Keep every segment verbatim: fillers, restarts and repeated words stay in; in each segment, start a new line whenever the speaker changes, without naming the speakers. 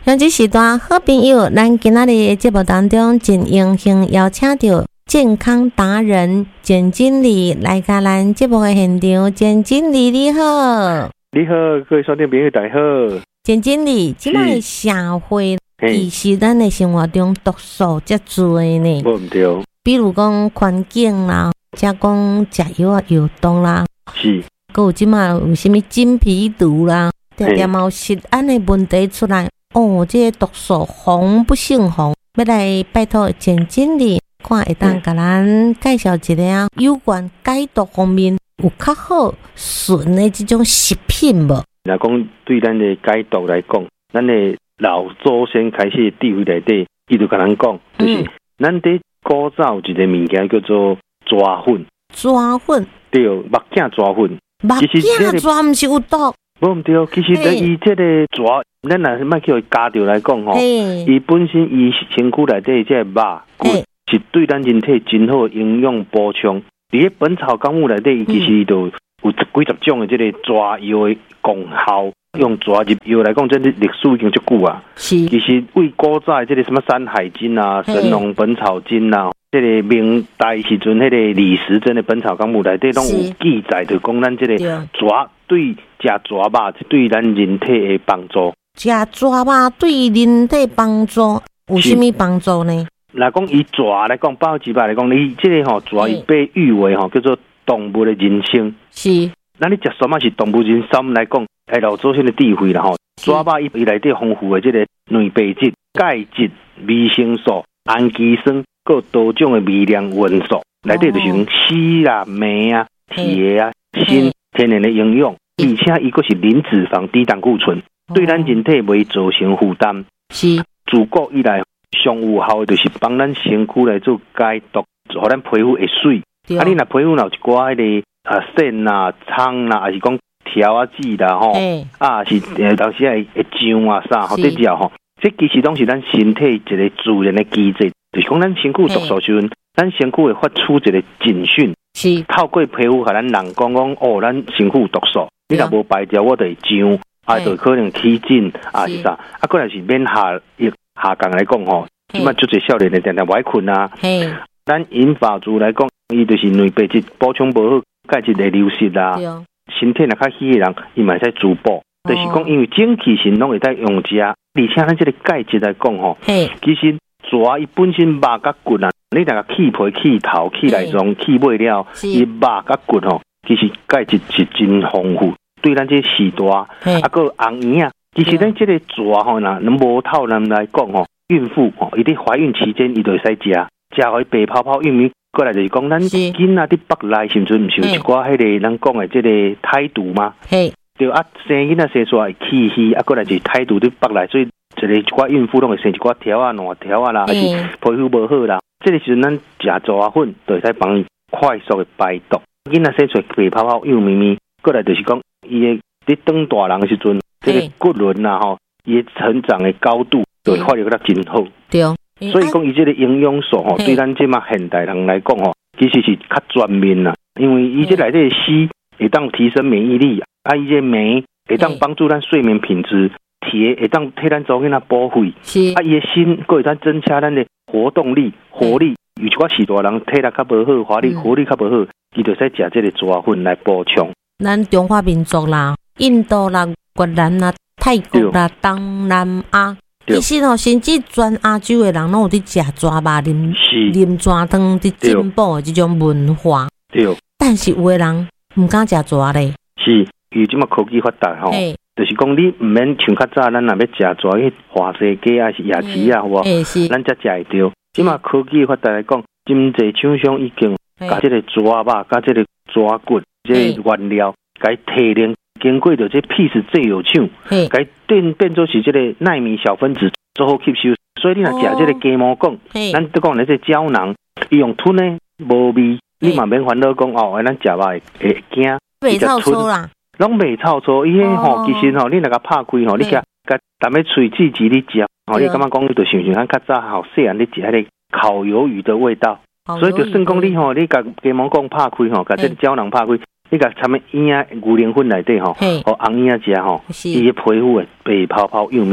像这时段好朋友，咱今仔日节目当中真荣幸邀请到健康达人简经理来甲咱节目的现场。简经理你好。
你好，各位收听朋友大家好。
简经理，即摆的社会其实咱的生活中毒素遮多呢。
无毋对。
比如讲环境啦，加讲食药啊药毒啦，
是。
还有即摆有啥物金皮毒啦，常常嘛有食安的问题出来。哦，这个毒素红不胜红，要来拜托简经理，看会当甲咱介绍一下有关解毒方面有较好顺的这种食品无？
若讲对咱的解毒来讲，咱的老祖先开始智慧内底，伊就甲咱讲，就是咱伫古早有一个物件叫做抓粉。
抓粉？
对，目镜抓粉。
目镜抓毋是有毒？
无毋对，其实咧，伊即个抓，咱若莫叫伊加掉来讲吼，伊本身伊身躯内底即个肉骨是对咱人体真好营养补充。伫咧《本草纲目》内底，伊其实就有几十种的即个抓药的功效。用抓入药来讲，这历史已经足久啊。是，其实为古早即个什么《山海经》啊、《神农本草经》啊。这个明代时阵，迄个李时珍的《本草纲目》内底拢有记载，就讲咱这个蛇对食蛇肉对咱人体的帮助。
食蛇肉对人体帮助有啥物帮助呢？
来讲以蛇来讲，包之肉来讲，伊这个吼蛇伊被誉为吼叫做动物的人参。是，那你食什么是动物人参来讲，哎，老祖先的智慧啦吼。蛇肉伊伊内底丰富的这个蛋白质、钙质、维生素、氨基酸。各多种的微量元素，内底就是像硒啊、镁啊、铁啊、锌，天然的营养，而且伊个是零脂肪、低胆固醇，对咱人体袂造成负担。是自古以来上有效的，就是帮咱身躯来做解毒，互咱皮肤会水。啊，你若皮肤有一寡迄个啊腺啊、疮啊，还是讲条啊痣啦吼，啊是呃当时会会痒啊啥，吼这只吼，这其实拢是咱身体一个自然的机制。就是讲，咱身躯毒素时阵，咱身躯会发出一个警讯，是透过皮肤，甲咱人讲讲，哦，咱身躯有毒素，你若无排掉，我就会痒，啊，就可能起疹，啊是啥，啊，过来是免下下降来讲吼，即摆足侪少年的常常歹困啊，咱银发族来讲，伊就是蛋白质补充无好，钙质会流失啦，身体若较虚的人，伊嘛会使滋补，就是讲，因为整体性拢会使用食，而且咱这个钙质来讲吼，其实。蛇伊本身肉甲骨啊，你若个去皮、去头、去内脏、去尾了，伊肉甲骨吼，其实钙质是真丰富，对咱这时代啊，个红圆啊，其实咱这个蛇吼，若能无透人来讲吼，孕妇吼，伊伫怀孕期间伊就会使食，食互伊白泡泡玉米，过来就是讲咱囡仔伫腹内是毋是毋是有一寡迄个咱讲的这个胎毒吗？对啊，生囡仔生出来气虚，啊，过来就是胎毒伫腹内，所以。一个一寡孕妇拢会生一寡条啊、烂条啊啦，还是皮肤无好啦。这个时阵咱食蛇啊粉，就会使帮伊快速的排毒。囡仔生出来白泡泡、幼咪咪，过来就是讲伊的伫长大人的时阵，这个骨轮啊吼，伊的成长的高度就会发育得真好。对，所以讲伊这个营养素吼，对咱即马现代人来讲吼，其实是较全面啦。因为伊这内底的硒会当提升免疫力，啊，伊这镁会当帮助咱睡眠品质。铁会当替咱做囡仔保肺，啊，伊的锌佫会当增加咱的活动力、活力。有一寡时大人体力较无好，活力活力较无好，伊就使食这个蛇粉来补充。咱
中华民族啦、印度啦、越南啦、泰国啦、东南亚，其实吼，甚至全亚洲的人拢有伫食蛇肉、啉啉蛇汤，伫进步的这种文化。对，但是有的人唔敢食蛇咧。是，伊即马科技发达吼。就是讲，你唔免像较早，咱若要食蛇去华西鸡啊，是夜市啊，有无？咱才食会着。即马科技发达来讲，真侪厂商已经甲即个蛇肉、甲即个蛇骨、即个原料，甲伊提炼，经过着这 piece 最有厂，甲伊变变做是即个奈米小分子，做好吸收。所以你若食即个鸡毛讲，咱都讲咧这胶囊，伊用吞咧无味，你嘛免烦恼讲哦，咱食肉会会惊， 袂臭臭啦。
拢袂臭臭，伊迄吼其实吼，你若甲拍开吼，你甲甲踮咧喙齿齿你食，吼，你感觉讲你就想想咱较早吼细汉咧食迄个烤鱿鱼的味道，所以就算讲你吼，你甲鸡毛讲拍开吼，甲这个胶囊拍开，你甲掺物婴仔牛奶粉内底吼，互红婴仔食吼，伊个皮肤会白泡泡幼咪咪，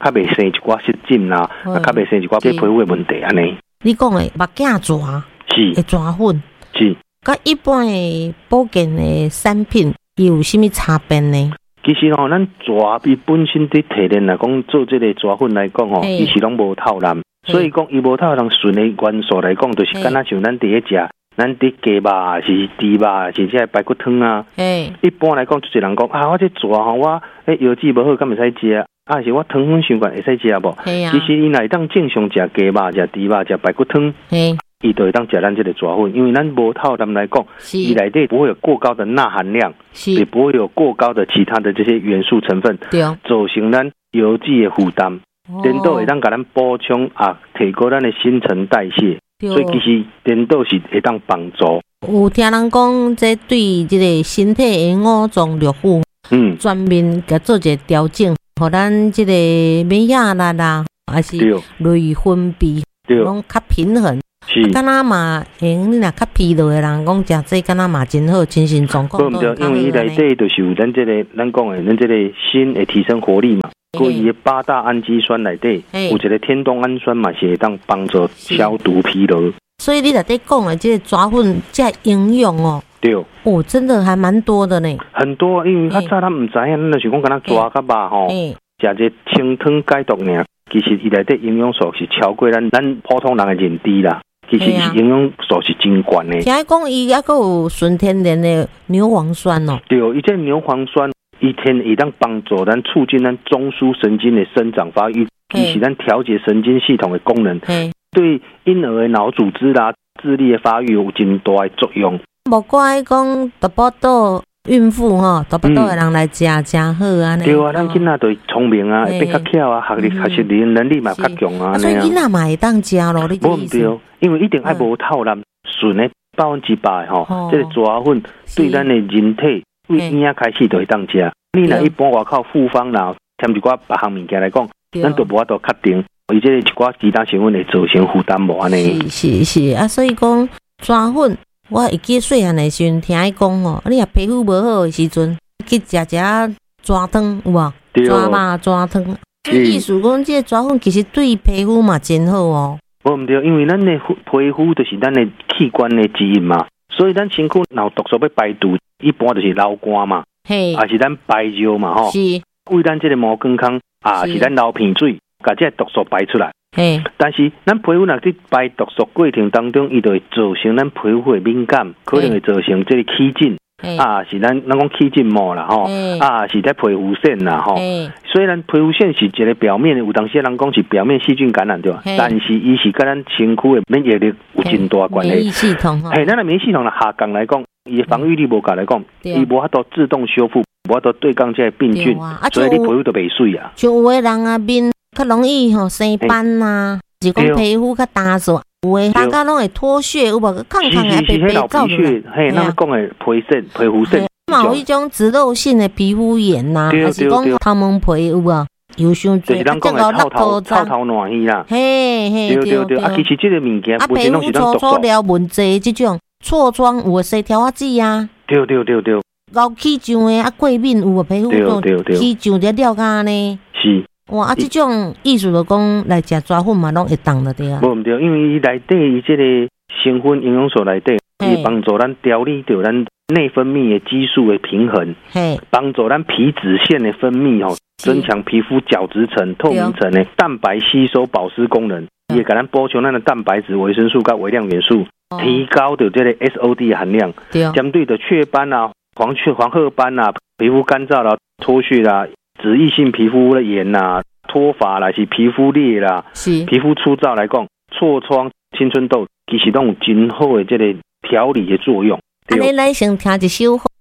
较袂生一寡湿疹啦，啊，较袂生一寡这皮肤的问题安尼。
你讲的目镜蛇
是
的蛇粉
是，
甲一般的保健的产品有啥物差别呢？
其实吼，咱蛇伊本身伫提炼来讲，做这个蛇粉来讲吼，伊是拢无透蓝，所以讲伊无透蓝纯的元素来讲，就是敢若像咱第一食，咱伫鸡肉啊，是猪肉啊，是这排骨汤啊。一般来讲，就一人讲啊，我这蛇吼，我诶药剂无好，敢袂使食啊？啊，是我糖分伤悬，会使食无？其实伊若会当正常食鸡肉、食猪肉、食排骨汤。伊就会当食咱这个蛇粉，因为咱无透蓝来讲，伊内底不会有过高的钠含量，也不会有过高的其他的这些元素成分，造成咱油脂的负担。颠倒会当甲咱补充啊，提高咱的新陈代谢，所以其实颠倒是会当帮助。
有听人讲，这对这个身体的五脏六腑，嗯，全面甲做一个调整，互咱这个免疫力啦，还是内分泌，拢较平衡。敢若嘛，诶，你若较疲劳的人讲食这，敢若嘛真好，精神状况都
好。因为伊内底就是有咱这个，咱讲的，咱这个锌会提升活力嘛。过伊的八大氨基酸内底有一个天冬氨酸嘛，是会当帮助消毒疲劳。
所以你内底讲的这个蛇粉，这营养哦，
对，
哦，真的还蛮多的呢。
很多，因为较早咱唔知影，咱就是讲敢若蛇甲肉吼，食这清汤解毒尔。其实伊内底营养素是超过咱咱普通人的认知啦。其实营养素是真悬的。
听讲伊还阁有纯天然的牛磺酸哦。
对，伊这牛磺酸，伊天伊当帮助咱促进咱中枢神经的生长发育，其实咱调节神经系统的功能，对婴儿的脑组织啦、智力的发育有真大的作用。
无怪讲大宝岛孕妇吼，大宝岛的人来食真好啊。
对啊，咱囡仔就聪明啊，会变较巧啊，学历学习力能力嘛较强啊。
所以囡仔嘛会当食咯，你
无唔对，因为一定爱无透蓝纯的百分之百吼，这个蛇粉对咱的人体为婴仔开始就会当食。你若一般外口复方啦，添一寡别项物件来讲，咱都无法度确定，伊这一寡其他成分会造成负担无安尼。
是是是啊，所以讲蛇粉。我会记细汉的时阵听伊讲吼，你若皮肤无好的时阵，去食食蛇汤有无？蛇肉蛇汤，意思讲这个蛇粉其实对皮肤嘛真好哦。
无毋对，因为咱的皮肤就是咱的器官的基因嘛，所以咱身躯若有毒素要排毒，一般就是流汗嘛，嘿，也是咱排尿嘛吼，是为咱这个毛健康啊，是咱流鼻水，把这毒素排出来。嘿，但是咱皮肤若伫排毒素过程当中，伊就会造成咱皮肤的敏感，可能会造成这个起疹啊，是咱咱讲起疹膜啦吼，啊是在皮肤腺啦吼。虽然皮肤腺是一个表面的，有当时人讲是表面细菌感染对吧？但是伊是跟咱身躯的免疫力有真大关系。
免疫系统吼，
嘿，咱的免疫系统啦下降来讲，伊的防御力无够来讲，伊无法度自动修复，无法度对抗这些病菌，所以你皮肤就袂水啊。
像有的人啊面。较容易吼生斑呐，是讲皮肤较干燥，有诶大家拢会脱屑，有无？抗抗诶白白照的。
嘿，咱讲诶皮疹、皮肤疹，
嘛有一种脂漏性的皮肤炎呐，还是讲头毛皮有无？有伤多，
就是咱讲诶臭头臭头烂去啦。嘿嘿，对对对。啊，其实这个物件
啊，皮肤粗粗了问题，这种痤疮有诶洗条仔籽啊。
对对对对。
高起上诶啊，过敏有无？皮肤都起上了了干呢。
是。
哇！啊，这种意思就讲来食蛇粉嘛，拢会当的对啊。
无毋对，因为伊内底伊这个成分营养素内底，伊帮助咱调理着咱内分泌的激素的平衡，帮助咱皮脂腺的分泌吼，增强皮肤角质层、透明层的蛋白吸收保湿功能，也给咱补充咱的蛋白质、维生素跟微量元素，提高着这个 S O D 的含量，针对的雀斑啊、黄雀黄褐斑啊、皮肤干燥啦、脱屑啦。脂溢性皮肤的炎啦、脱发啦，是皮肤裂啦，是皮肤粗糙来讲，痤疮、青春痘其实都有真好的这个调理的作用。
安尼，咱先听一首